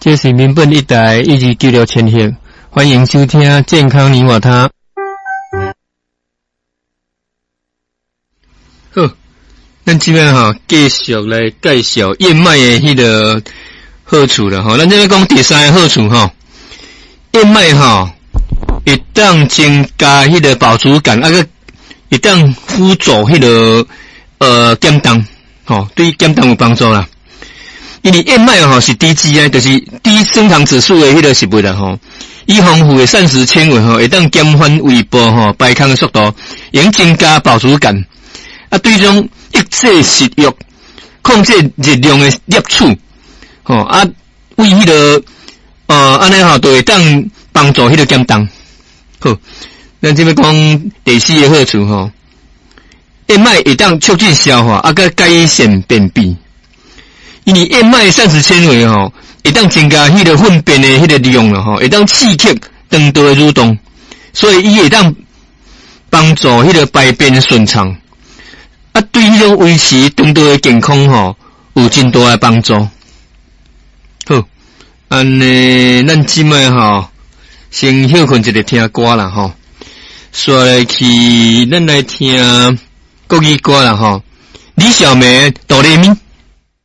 这是民本一台129千赫，欢迎收听健康泥瓦他。好，咱即摆继续来介绍燕麦的迄个好处啦咱这边讲第三个好处燕麦会当增加迄个饱足感，个会当辅助迄个减重对减重有帮助啦。因为燕麦是低 GI， 就是低升糖指数的迄个食物啦伊丰富的膳食纤维会当减缓胃部排空的速度，会增加饱足感。对种抑制食欲、控制热量的摄取为迄个安尼就会当帮助迄个减重。好，咱这边讲第四个好处燕麦会当促进消化，个改善便秘。因为燕麦膳食纤维会当增加迄个粪便的迄个量了会当刺激肠道的蠕动，所以伊会当帮助迄个排便顺畅。对迄种维持肠道的健康有真大的帮助。好，安尼咱即摆先休困一个听歌啦刷来去咱来听国语歌啦李小梅哆来咪。